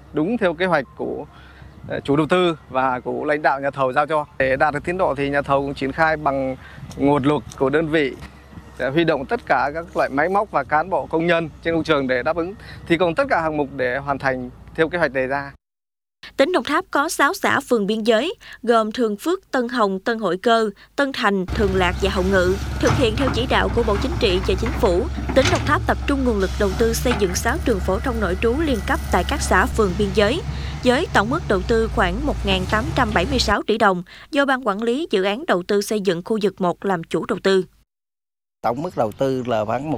đúng theo kế hoạch của chủ đầu tư và của lãnh đạo nhà thầu giao cho. Để đạt được tiến độ thì nhà thầu cũng triển khai bằng nguồn lực của đơn vị, để huy động tất cả các loại máy móc và cán bộ công nhân trên công trường để đáp ứng thi công tất cả hạng mục để hoàn thành theo kế hoạch đề ra. Tỉnh Đồng Tháp có 6 xã phường biên giới gồm Thường Phước, Tân Hồng, Tân Hội Cơ, Tân Thành, Thường Lạc và Hồng Ngự. Thực hiện theo chỉ đạo của Bộ Chính trị và Chính phủ, tỉnh Đồng Tháp tập trung nguồn lực đầu tư xây dựng 6 trường phổ thông nội trú liên cấp tại các xã phường biên giới, với tổng mức đầu tư khoảng 1.876 tỷ đồng do Ban Quản lý Dự án Đầu tư xây dựng khu vực 1 làm chủ đầu tư. Tổng mức đầu tư là khoảng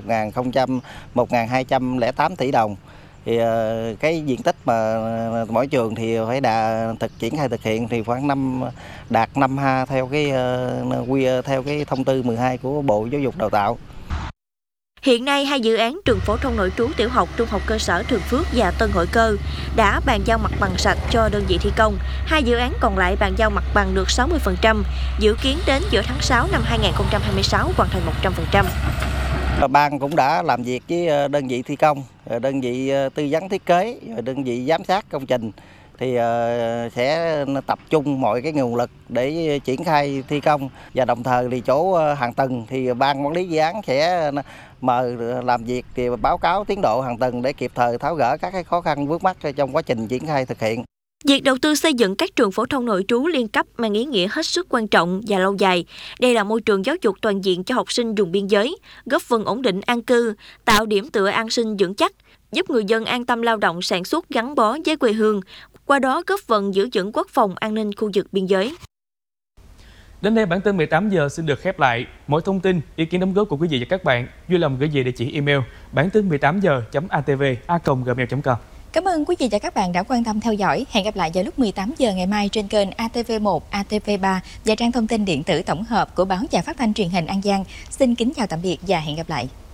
1.208 tỷ đồng. Thì cái diện tích mà mỗi trường thì phải triển khai thực hiện thì khoảng đạt 5 ha theo cái thông tư 12 của Bộ Giáo dục Đào tạo. Hiện nay, 2 dự án trường phổ thông nội trú tiểu học, trung học cơ sở Thường Phước và Tân Hội Cơ đã bàn giao mặt bằng sạch cho đơn vị thi công. 2 dự án còn lại bàn giao mặt bằng được 60%, dự kiến đến giữa tháng 6 năm 2026 hoàn thành 100%. Ban cũng đã làm việc với đơn vị thi công, đơn vị tư vấn thiết kế, đơn vị giám sát công trình thì sẽ tập trung mọi cái nguồn lực để triển khai thi công, và đồng thời thì chỗ hàng tầng thì Ban Quản lý Dự án sẽ mời làm việc thì báo cáo tiến độ hàng tầng để kịp thời tháo gỡ các cái khó khăn vướng mắc trong quá trình triển khai thực hiện. Việc đầu tư xây dựng các trường phổ thông nội trú liên cấp mang ý nghĩa hết sức quan trọng và lâu dài. Đây là môi trường giáo dục toàn diện cho học sinh vùng biên giới, góp phần ổn định an cư, tạo điểm tựa an sinh vững chắc, giúp người dân an tâm lao động sản xuất gắn bó với quê hương, qua đó góp phần giữ vững quốc phòng an ninh khu vực biên giới. Đến đây bản tin 18 giờ xin được khép lại. Mọi thông tin, ý kiến đóng góp của quý vị và các bạn vui lòng gửi về địa chỉ email bản tin 18giờ.atv@gmail.com. Cảm ơn quý vị và các bạn đã quan tâm theo dõi. Hẹn gặp lại vào lúc 18 giờ ngày mai trên kênh ATV1, ATV3 và trang thông tin điện tử tổng hợp của Báo và Phát thanh Truyền hình An Giang. Xin kính chào tạm biệt và hẹn gặp lại.